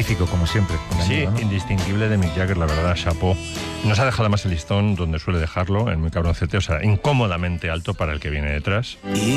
magnífico, como siempre. Sí, Amigo, ¿no? indistinguible de Mick Jagger, la verdad, chapó. Nos ha dejado además el listón donde suele dejarlo, en muy cabroncete, o sea, incómodamente alto para el que viene detrás.